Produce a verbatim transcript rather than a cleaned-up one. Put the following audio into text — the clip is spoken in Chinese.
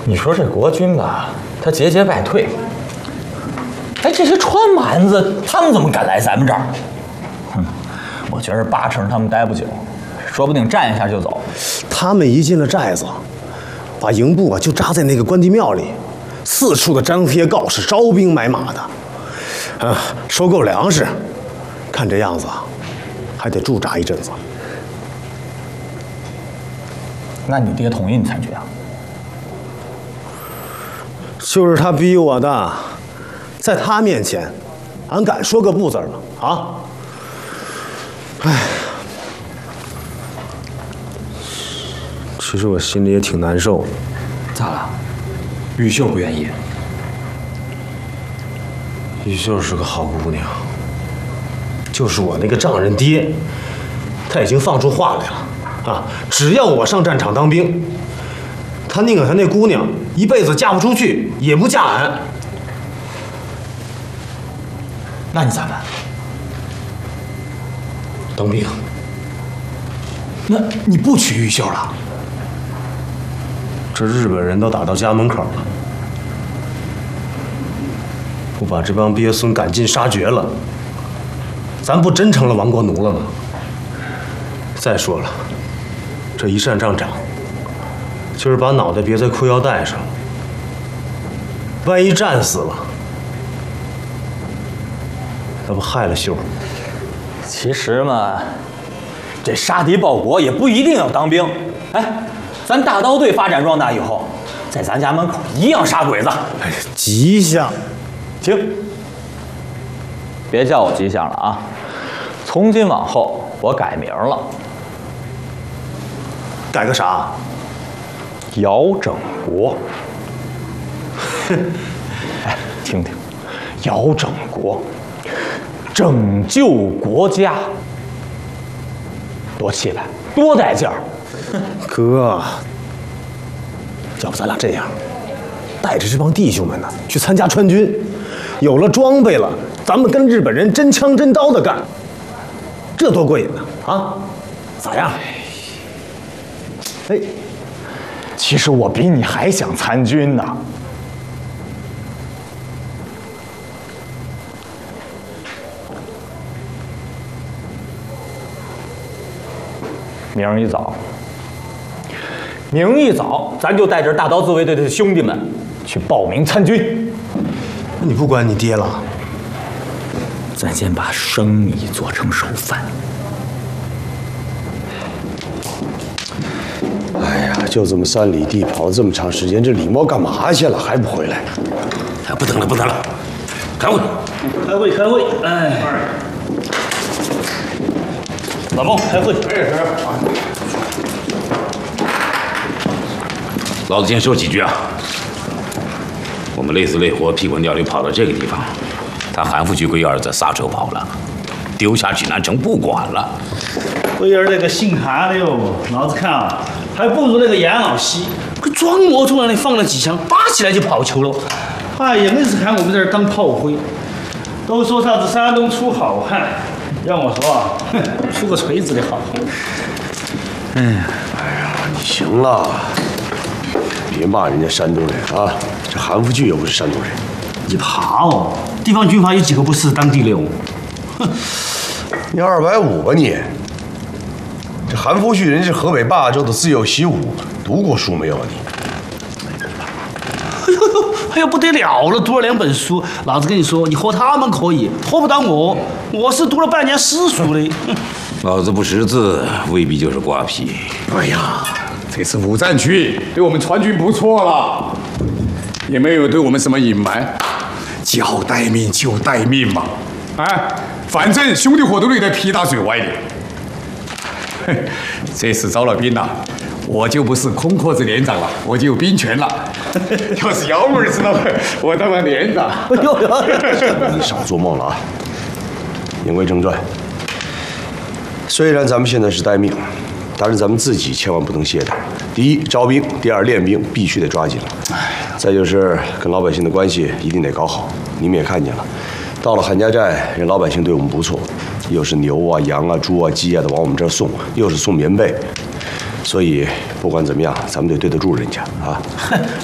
你说这国军吧，他节节败退。哎，这些川蛮子，他们怎么敢来咱们这儿？哼，我觉着八成他们待不久，说不定站一下就走。 他们一进了寨子，把营部啊就扎在那个关帝庙里，四处的张贴告示，招兵买马的，啊，收购粮食。看这样子啊，还得驻扎一阵子。 那你爹同意你参军啊？ 就是他逼我的，在他面前，俺敢说个不字吗？啊！哎，其实我心里也挺难受的。 咋了？玉秀不愿意？ 玉秀是个好姑娘，就是我那个丈人爹，他已经放出话来了啊！只要我上战场当兵，他宁可他那姑娘一辈子嫁不出去，也不嫁俺。 那你咋办？ 当兵。 那你不娶玉秀了？ 这日本人都打到家门口了，不把这帮鳖孙赶尽杀绝了，咱不真成了亡国奴了吗？再说了，这一上战场，就是把脑袋别在裤腰带上，万一战死了，那不害了秀？ 其实嘛，这杀敌报国也不一定要当兵。哎，咱大刀队发展壮大以后，在咱家门口一样杀鬼子。 哎，吉祥！ 行，别叫我吉祥了啊！从今往后，我改名了。 改个啥？ 姚正国。哎，听听，姚正国，拯救国家，多气派，多带劲儿！ 哥，要不咱俩这样，带着这帮弟兄们呢去参加川军，有了装备了，咱们跟日本人真枪真刀的干，这多过瘾呢！啊，咋样？ 哎，其实我比你还想参军呢。明儿一早，明儿一早，咱就带着大刀自卫队的兄弟们去报名参军。 你不管你爹了？ 咱先把生米做成熟饭。 哎呀，就这么三里地跑这么长时间，这李茂干嘛去了？还不回来？ 哎，不等了，不等了，开会， 开会，开会！哎，老孟，开会。哎，是。 老子先说几句啊。我们累死累活屁滚尿流跑到这个地方，他韩复榘龟儿子撒手跑了，丢下济南城不管了。 龟儿那个姓韩的哟，老子看啊，还不如那个杨老西，个装模作样的放了几枪，打起来就跑球了。哎呀，硬是看我们这儿当炮灰。都说啥子山东出好汉，让我说啊，哼，出个锤子的好汉。 嗯，哎呀，你行了，别骂人家山东人啊！这韩复榘又不是山东人。 你怕哦？地方军阀有几个不是当地的哦？哼， 你二百五吧你？这韩复榘人是河北霸州的自幼习武，读过书没有啊你？ 哎呦呦，哎呀不得了了，读了两本书。老子跟你说，你和他们可以，和不到我。我是读了半年私塾的。 老子不识字，未必就是瓜皮。 哎呀，这次五战区对我们川军不错了，也没有对我们什么隐瞒，叫待命就待命嘛。啊，反正兄弟伙都累得皮大嘴歪的。这次招了兵了，我就不是空壳子连长了，我就有兵权了。要是姚妹儿知道我当了连长， 你少做梦了啊！言归正传，虽然咱们现在是待命，但是咱们自己千万不能懈怠。第一，招兵；第二，练兵，必须得抓紧了。再就是跟老百姓的关系一定得搞好。你们也看见了，到了韩家寨，人老百姓对我们不错，又是牛啊、羊啊、猪啊、鸡啊的往我们这儿送，又是送棉被。所以不管怎么样，咱们得对得住人家啊！